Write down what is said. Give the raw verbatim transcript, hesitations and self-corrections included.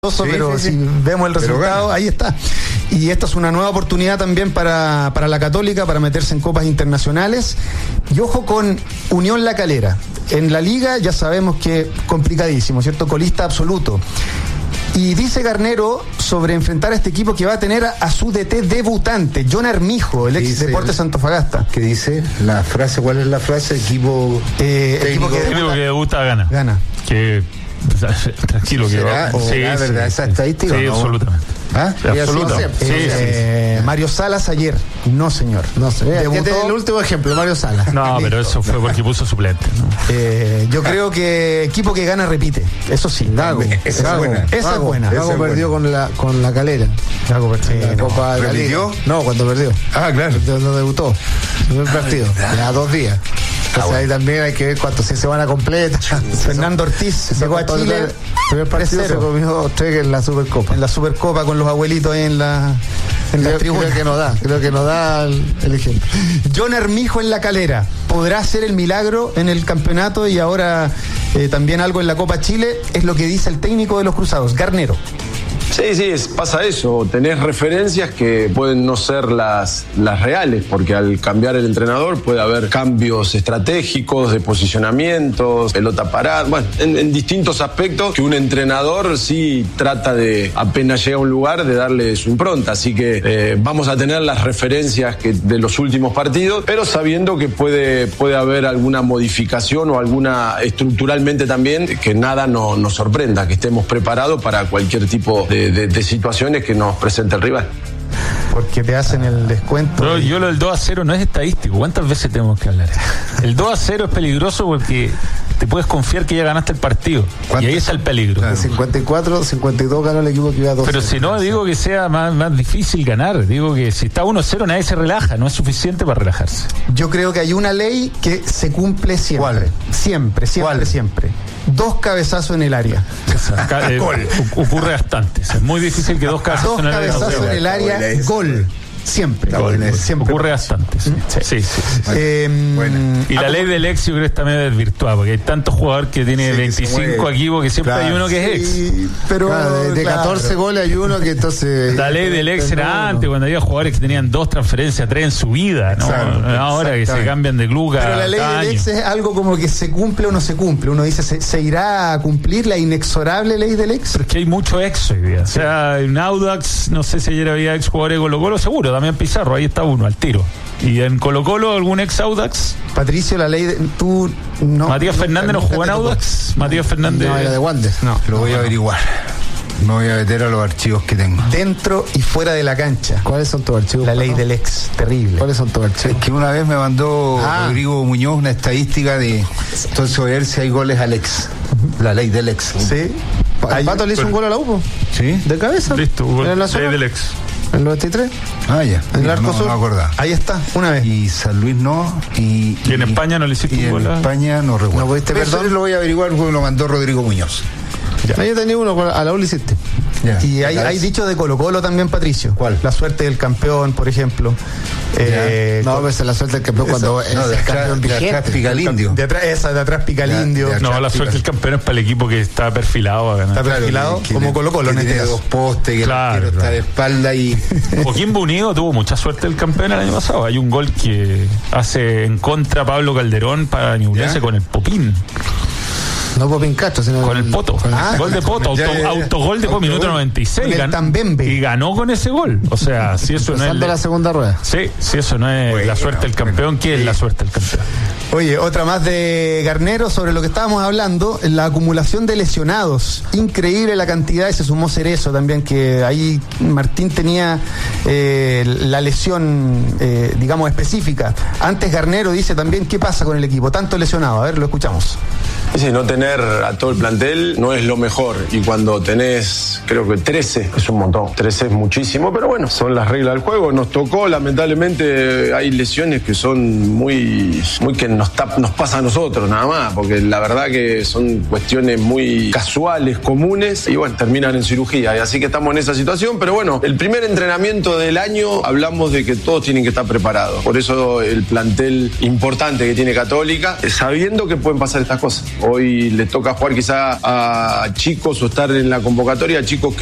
pero sí, sí, si sí. vemos el resultado, ahí está. Y esta es una nueva oportunidad también para, para la Católica, para meterse en copas internacionales. Y ojo con Unión La Calera. En la liga ya sabemos que complicadísimo, ¿cierto? Colista absoluto. Y dice Garnero sobre enfrentar a este equipo que va a tener a, a su D T debutante, John Armijo, el ex Dice, Deportes Antofagasta. ¿Qué dice? La frase, ¿cuál es la frase? Equipo, eh, equipo que El debuta, equipo que debuta gana. gana. Que tranquilo que ¿Será, va. ¿será Sí, verdad sí, esa sí. estadística? Sí, ¿no? absolutamente. ¿Ah? Sí, absolutamente. Sí, Eh, sí, Mario Salas ayer, no señor. No sé, Debutó- este es el último ejemplo, Mario Sala. No, pero eso fue porque puso suplente, ¿no? Eh, yo creo que equipo que gana repite, eso sí. Gago, Esa es Gago, buena. Esa es Gago, buena. Gago Esa es perdió buena. con la con la Calera. Gago, sí, La no. Copa de la ¿Repitió? Liga. No, cuando perdió. Ah, claro. Entonces no debutó. Primer partido. Ya dos días. Entonces ahí también hay que ver cuántos si se van a completa. Fernando Ortiz llegó a Chile El primer partido se tres cero comió tres en la Supercopa. en la Supercopa con los abuelitos ahí en la en la Creo, tribuna. creo que no da, creo que no da el, el ejemplo. John Armijo en La Calera podrá hacer el milagro en el campeonato y ahora eh, también algo en la Copa Chile, es lo que dice el técnico de los Cruzados, Garnero. Sí, sí, es, pasa eso. Tenés referencias que pueden no ser las, las reales, porque al cambiar el entrenador puede haber cambios estratégicos, de posicionamientos, pelota parada, bueno, en, en distintos aspectos que un entrenador sí trata de, apenas llega a un lugar, de darle su impronta. Así que eh, vamos a tener las referencias que, de los últimos partidos, pero sabiendo que puede, puede haber alguna modificación o alguna estructuralmente también, que nada no, nos sorprenda, que estemos preparados para cualquier tipo de De, de situaciones que nos presenta el rival. Porque te hacen el descuento. Pero yo lo del dos a cero no es estadístico. ¿Cuántas veces tenemos que hablar? El dos a cero es peligroso porque te puedes confiar que ya ganaste el partido. Y ahí está el peligro. Claro. cincuenta y cuatro, cincuenta y dos ganó el equipo que iba a dos. Pero si no, digo que sea más, más difícil ganar. Digo que si está uno a cero nadie se relaja. No es suficiente para relajarse. Yo creo que hay una ley que se cumple siempre. ¿Cuál? Siempre, siempre, ¿Cuál? siempre. Dos cabezazos en el área. Acá, eh, o- ocurre bastante. Es muy difícil que dos cabezazos Dos en el área no cabezazos se en el área, buena esa. gol. Siempre. Está buena esa. Siempre. Ocurre bastante. Sí, sí, sí. sí, sí. Eh, Buena. Y la ley del ex yo creo que está medio desvirtuada, porque hay tantos jugadores que tiene Sí, que se veinticinco mueve. equipos que siempre Claro. hay uno que es ex. sí, pero Claro, de, de claro. catorce goles hay uno que entonces. La ley del ex era No, no. antes, cuando había jugadores que tenían dos transferencias, tres en su vida, ¿no? Exacto, Ahora que se exactamente. cambian de club Pero cada la ley cada del año. ex es algo como que se cumple o no se cumple. Uno dice, ¿se, se irá a cumplir la inexorable ley del ex? Pero es que hay mucho ex hoy día. O sea, en Audax, no sé si ayer había ex jugadores de Colo Colo, seguro, Damián Pizarro, ahí está uno, al tiro. Y en Colo Colo, algún ex Audax. Patricio, la ley de... Tú no... Matías nunca- Fernández no nunca jugó en te tocó. Audax. Matías Fernández. No, era de Wander. No. Lo voy a averiguar. Me voy a meter a los archivos que tengo. Dentro y fuera de la cancha. ¿Cuáles son tus archivos? La ley Pato? del ex, terrible. ¿Cuáles son tus Es archivos? que una vez me mandó Ah. Rodrigo Muñoz una estadística de. Entonces, a ver si hay goles al ex. La ley del ex. Sí. Pa- Hay- Pato le hizo un gol a la U, po. ¿Sí? De cabeza. Listo, gol. En la Ley zona. del ex. En el noventa y tres. Ah, ya. En el Ya, arco no, sur. no me acordaba. Ahí está, una vez. Y San Luis no. Y, ¿Y en España no le hiciste y un gol en a- España no recuerdo. ¿No pudiste, Pero eso perdón? lo voy a averiguar porque lo mandó Rodrigo Muñoz. No, yo tenía uno, con- a la U le hiciste. Ya. Y hay, Ya hay ves. dicho de Colo Colo también, Patricio. ¿Cuál? La suerte del campeón, por ejemplo. Eh, No, pues se la suelta el campeón cuando es No, de el atrás, campeón de atrás vigente. pica el indio. de atrás, esa de atrás pica el Ya, indio. de No, atrás la pica. suerte del campeón es para el equipo que está perfilado a ganar. Está perfilado que- como que- Colo Colo que en este tiene caso. dos postes, que Claro, el arquero está claro. de espalda y. Coquimbo Unido tuvo mucha suerte el campeón el año pasado. Hay un gol que hace en contra Pablo Calderón para Ñublense ¿Ya? con el Popín, No Popín Castro, sino con el Poto. con el- Ah, gol de Poto, ya, auto, ya, ya. autogol de Autogol. minuto noventa y seis. Con el Gan- Tambembe. Y ganó con ese gol. O sea, si eso no es. Pasando la segunda rueda. Sí, si eso no es Bueno, la suerte del campeón, ¿qué es sí. la suerte del campeón? Oye, otra más de Garnero sobre lo que estábamos hablando, la acumulación de lesionados. Increíble la cantidad, y se sumó Cerezo también, que ahí Martín tenía eh, la lesión, eh, digamos, específica. Antes Garnero dice también, ¿qué pasa con el equipo? Tanto lesionado. A ver, lo escuchamos. Sí, no tener a todo el plantel no es lo mejor. Y cuando tenés, creo que trece, es un montón. trece es muchísimo, pero bueno, son las reglas del juego. Nos tocó, lamentablemente, hay lesiones que son muy, muy que nos, tap, nos pasa a nosotros, nada más. Porque la verdad que son cuestiones muy casuales, comunes, y bueno, terminan en cirugía. Y así que estamos en esa situación. Pero bueno, el primer entrenamiento del año hablamos de que todos tienen que estar preparados. Por eso el plantel importante que tiene Católica, sabiendo que pueden pasar estas cosas. Hoy le toca jugar quizá a chicos o estar en la convocatoria, a chicos que